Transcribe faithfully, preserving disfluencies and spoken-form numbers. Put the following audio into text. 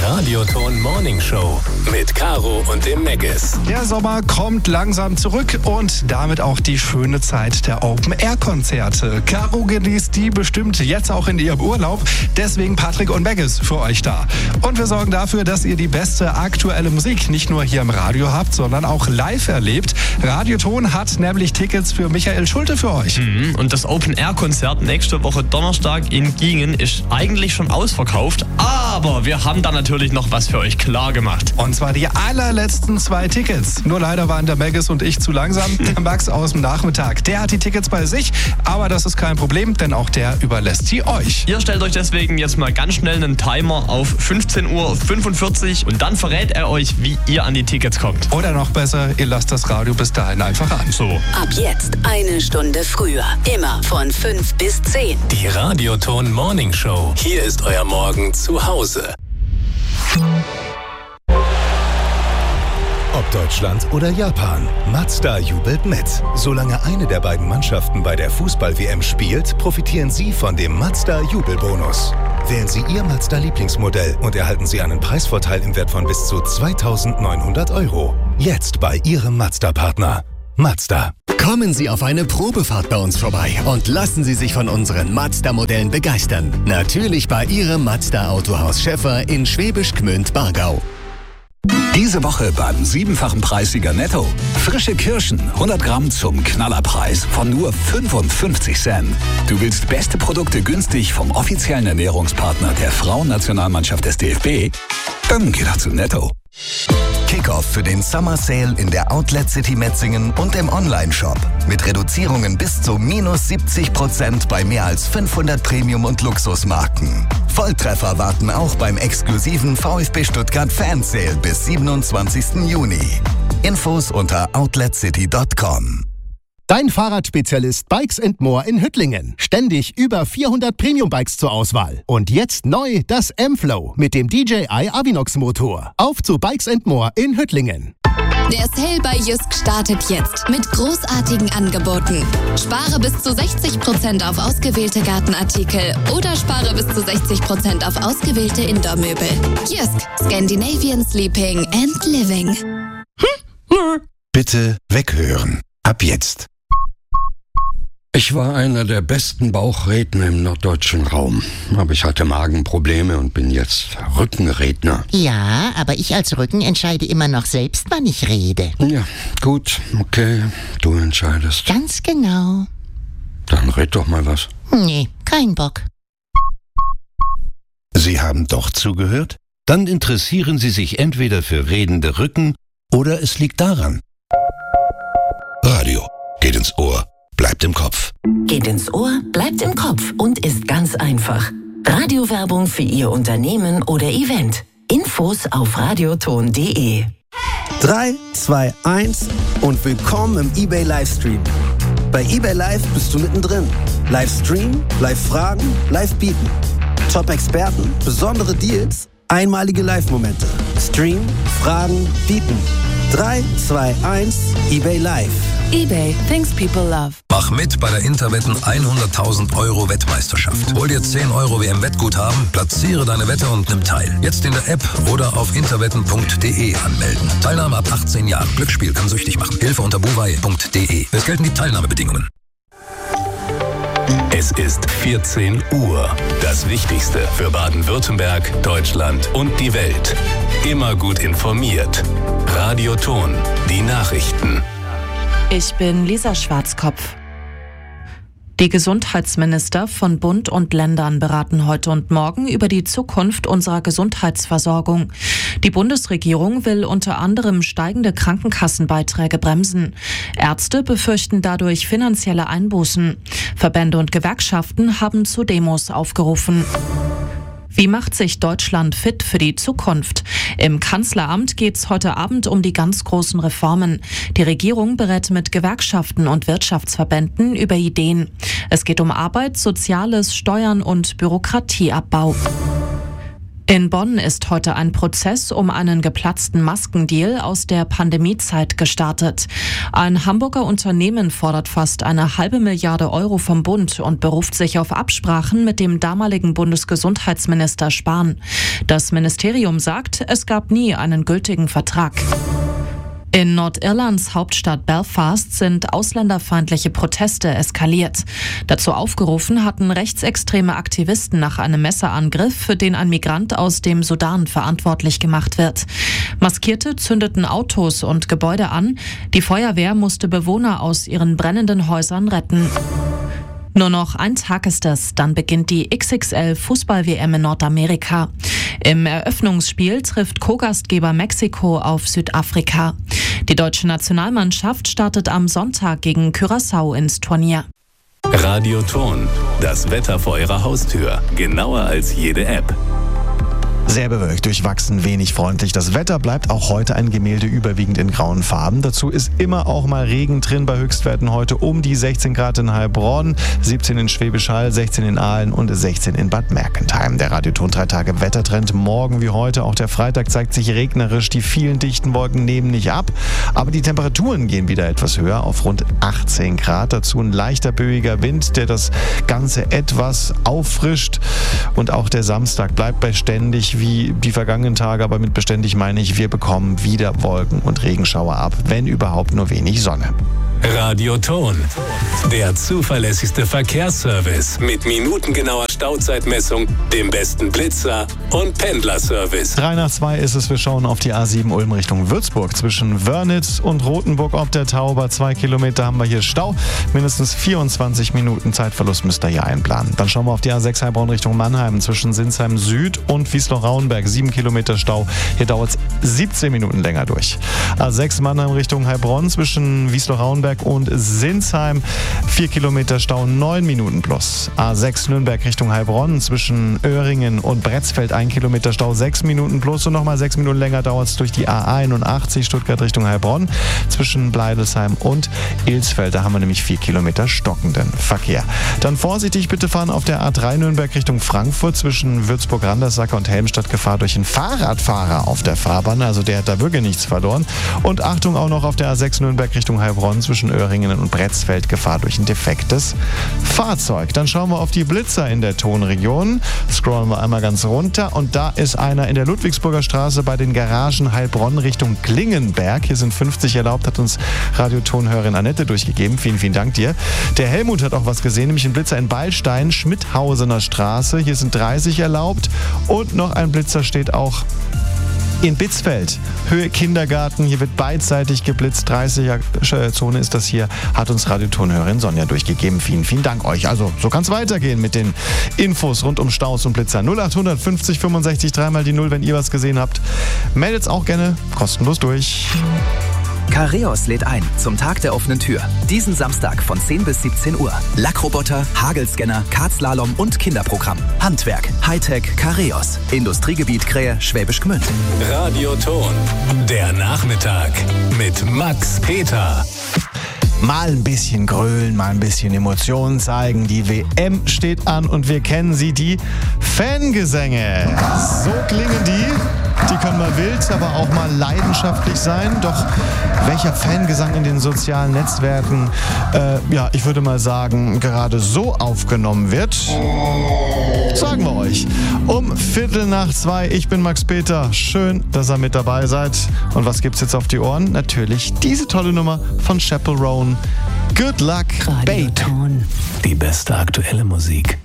Radioton Morning Show mit Caro und dem Meggis. Der Sommer kommt langsam zurück und damit auch die schöne Zeit der Open-Air-Konzerte. Caro genießt die bestimmt jetzt auch in ihrem Urlaub. Deswegen Patrick und Meggis für euch da. Und wir sorgen dafür, dass ihr die beste aktuelle Musik nicht nur hier im Radio habt, sondern auch live erlebt. Radioton hat nämlich Tickets für Michael Schulte für euch. Mhm. Und das Open-Air-Konzert nächste Woche Donnerstag in Giengen ist eigentlich schon ausverkauft. Aber wir haben da natürlich noch was für euch klar gemacht. Und zwar die allerletzten zwei Tickets. Nur leider waren der Meggis und ich zu langsam. Der Max aus dem Nachmittag, der hat die Tickets bei sich. Aber das ist kein Problem, denn auch der überlässt sie euch. Ihr stellt euch deswegen jetzt mal ganz schnell einen Timer auf fünfzehn Uhr fünfundvierzig und dann verrät er euch, wie ihr an die Tickets kommt. Oder noch besser, ihr lasst das Radio bis dahin einfach an. So. Ab jetzt eine Stunde früher. Immer von fünf bis zehn. Die Radioton Morning Show. Hier ist euer Morgen zu Hause. Ob Deutschland oder Japan, Mazda jubelt mit. Solange eine der beiden Mannschaften bei der Fußball-W M spielt, profitieren Sie von dem Mazda Jubelbonus. Wählen Sie Ihr Mazda-Lieblingsmodell und erhalten Sie einen Preisvorteil im Wert von bis zu zweitausendneunhundert Euro. Jetzt bei Ihrem Mazda-Partner. Mazda. Kommen Sie auf eine Probefahrt bei uns vorbei und lassen Sie sich von unseren Mazda-Modellen begeistern. Natürlich bei Ihrem Mazda-Autohaus Schäffer in Schwäbisch Gmünd-Bargau. Diese Woche beim siebenfachen Preissieger Netto. Frische Kirschen, hundert Gramm zum Knallerpreis von nur fünfundfünfzig Cent. Du willst beste Produkte günstig vom offiziellen Ernährungspartner der Frauennationalmannschaft des D F B? Dann geh doch zu Netto. Kickoff für den Summer Sale in der Outlet City Metzingen und im Online-Shop. Mit Reduzierungen bis zu minus siebzig Prozent bei mehr als fünfhundert Premium- und Luxusmarken. Volltreffer warten auch beim exklusiven VfB Stuttgart Fan Sale bis siebenundzwanzigsten Juni. Infos unter outlet city punkt com. Dein Fahrradspezialist Bikes and More in Hüttlingen. Ständig über vierhundert Premium-Bikes zur Auswahl. Und jetzt neu das M-Flow mit dem D J I Avinox-Motor. Auf zu Bikes and More in Hüttlingen. Der Sale bei Jysk startet jetzt mit großartigen Angeboten. Spare bis zu sechzig Prozent auf ausgewählte Gartenartikel oder spare bis zu sechzig Prozent auf ausgewählte Indoor-Möbel. Jysk, Scandinavian Sleeping and Living. Bitte weghören. Ab jetzt. Ich war einer der besten Bauchredner im norddeutschen Raum. Aber ich hatte Magenprobleme und bin jetzt Rückenredner. Ja, aber ich als Rücken entscheide immer noch selbst, wann ich rede. Ja, gut, okay, du entscheidest. Ganz genau. Dann red doch mal was. Nee, kein Bock. Sie haben doch zugehört? Dann interessieren Sie sich entweder für redende Rücken oder es liegt daran. Radio geht ins Ohr, bleibt im Kopf. Geht ins Ohr, bleibt im Kopf und ist ganz einfach. Radiowerbung für Ihr Unternehmen oder Event. Infos auf radioton punkt de. drei, zwei, eins und willkommen im eBay Livestream. Bei eBay Live bist du mittendrin. Livestream, Live-Fragen, Live-Bieten. Top-Experten, besondere Deals, einmalige Live-Momente. Stream, Fragen, Bieten. drei, zwei, eins, eBay Live. eBay, things people love. Mach mit bei der Interwetten hunderttausend Euro Wettmeisterschaft. Hol dir zehn Euro W M-Wettguthaben, platziere deine Wette und nimm teil. Jetzt in der App oder auf interwetten punkt de anmelden. Teilnahme ab achtzehn Jahren. Glücksspiel kann süchtig machen. Hilfe unter buwei punkt de. Es gelten die Teilnahmebedingungen. Es ist vierzehn Uhr. Das Wichtigste für Baden-Württemberg, Deutschland und die Welt. Immer gut informiert. Radioton, die Nachrichten. Ich bin Lisa Schwarzkopf. Die Gesundheitsminister von Bund und Ländern beraten heute und morgen über die Zukunft unserer Gesundheitsversorgung. Die Bundesregierung will unter anderem steigende Krankenkassenbeiträge bremsen. Ärzte befürchten dadurch finanzielle Einbußen. Verbände und Gewerkschaften haben zu Demos aufgerufen. Wie macht sich Deutschland fit für die Zukunft? Im Kanzleramt geht es heute Abend um die ganz großen Reformen. Die Regierung berät mit Gewerkschaften und Wirtschaftsverbänden über Ideen. Es geht um Arbeit, Soziales, Steuern und Bürokratieabbau. In Bonn ist heute ein Prozess um einen geplatzten Maskendeal aus der Pandemiezeit gestartet. Ein Hamburger Unternehmen fordert fast eine halbe Milliarde Euro vom Bund und beruft sich auf Absprachen mit dem damaligen Bundesgesundheitsminister Spahn. Das Ministerium sagt, es gab nie einen gültigen Vertrag. In Nordirlands Hauptstadt Belfast sind ausländerfeindliche Proteste eskaliert. Dazu aufgerufen hatten rechtsextreme Aktivisten nach einem Messerangriff, für den ein Migrant aus dem Sudan verantwortlich gemacht wird. Maskierte zündeten Autos und Gebäude an. Die Feuerwehr musste Bewohner aus ihren brennenden Häusern retten. Nur noch ein Tag ist es, dann beginnt die X X L-Fußball-W M in Nordamerika. Im Eröffnungsspiel trifft Co-Gastgeber Mexiko auf Südafrika. Die deutsche Nationalmannschaft startet am Sonntag gegen Curaçao ins Turnier. Radioton, das Wetter vor Ihrer Haustür, genauer als jede App. Sehr bewölkt, durchwachsen, wenig freundlich. Das Wetter bleibt auch heute ein Gemälde, überwiegend in grauen Farben. Dazu ist immer auch mal Regen drin, bei Höchstwerten heute um die sechzehn Grad in Heilbronn, siebzehn in Schwäbisch Hall, sechzehn in Aalen und sechzehn in Bad Mergentheim. Der Radioton drei Tage Wettertrend morgen wie heute. Auch der Freitag zeigt sich regnerisch. Die vielen dichten Wolken nehmen nicht ab, aber die Temperaturen gehen wieder etwas höher auf rund achtzehn Grad. Dazu ein leichter böiger Wind, der das Ganze etwas auffrischt. Und auch der Samstag bleibt beständig wie die vergangenen Tage, aber mit beständig meine ich, wir bekommen wieder Wolken und Regenschauer ab, wenn überhaupt nur wenig Sonne. Radioton, der zuverlässigste Verkehrsservice mit minutengenauer Stauzeitmessung, dem besten Blitzer und Pendlerservice. drei nach zwei ist es, wir schauen auf die A sieben Ulm Richtung Würzburg. Zwischen Wörnitz und Rothenburg ob der Tauber, zwei Kilometer haben wir hier Stau. Mindestens vierundzwanzig Minuten Zeitverlust müsst ihr hier einplanen. Dann schauen wir auf die A sechs Heilbronn Richtung Mannheim. Zwischen Sinsheim Süd und Wiesloch-Rauenberg, sieben Kilometer Stau. Hier dauert es siebzehn Minuten länger durch. A sechs Mannheim Richtung Heilbronn zwischen Wiesloch-Rauenberg und Sinsheim, vier Kilometer Stau, neun Minuten plus. A sechs Nürnberg Richtung Heilbronn zwischen Öhringen und Bretzfeld, ein Kilometer Stau, sechs Minuten plus und nochmal sechs Minuten länger dauert es durch die A einundachtzig Stuttgart Richtung Heilbronn zwischen Bleidelsheim und Ilsfeld. Da haben wir nämlich vier Kilometer stockenden Verkehr. Dann vorsichtig bitte fahren auf der A drei Nürnberg Richtung Frankfurt zwischen Würzburg-Randersacker und Helmstadt. Gefahr durch einen Fahrradfahrer auf der Fahrbahn, also der hat da wirklich nichts verloren. Und Achtung auch noch auf der A sechs Nürnberg Richtung Heilbronn zwischen Öhringen und Bretzfeld, Gefahr durch ein defektes Fahrzeug. Dann schauen wir auf die Blitzer in der Tonregion. Scrollen wir einmal ganz runter und da ist einer in der Ludwigsburger Straße bei den Garagen Heilbronn Richtung Klingenberg. Hier sind fünfzig erlaubt, hat uns Radiotonhörerin Annette durchgegeben. Vielen, vielen Dank dir. Der Helmut hat auch was gesehen, nämlich ein Blitzer in Beilstein, Schmidhausener Straße. Hier sind dreißig erlaubt und noch ein Blitzer steht auch in Bitzfeld, Höhe Kindergarten, hier wird beidseitig geblitzt, dreißiger-Zone ist das hier, hat uns Radiotonhörerin Sonja durchgegeben. Vielen, vielen Dank euch. Also, so kann es weitergehen mit den Infos rund um Staus und Blitzer. null acht fünfzig fünfundsechzig, dreimal die Null, wenn ihr was gesehen habt. Meldet's auch gerne kostenlos durch. Careos lädt ein zum Tag der offenen Tür. Diesen Samstag von zehn bis siebzehn Uhr. Lackroboter, Hagelscanner, Kartslalom und Kinderprogramm. Handwerk, Hightech, Careos. Industriegebiet Krähe, Schwäbisch Gmünd. Radioton, der Nachmittag mit Max Peter. Mal ein bisschen grölen, mal ein bisschen Emotionen zeigen. Die W M steht an und wir kennen sie, die Fangesänge. So klingen die. Die können mal wild, aber auch mal leidenschaftlich sein. Doch welcher Fangesang in den sozialen Netzwerken, äh, ja, ich würde mal sagen, gerade so aufgenommen wird, sagen wir euch. Um Viertel nach zwei, ich bin Max Peter. Schön, dass ihr mit dabei seid. Und was gibt's jetzt auf die Ohren? Natürlich diese tolle Nummer von Chappell Roan. Good Luck, Babe. Die beste aktuelle Musik.